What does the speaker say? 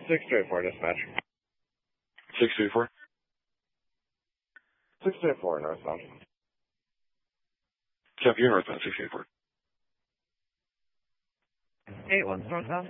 624 dispatch. 624? 624 northbound. Copy, you're northbound 624. 81 northbound.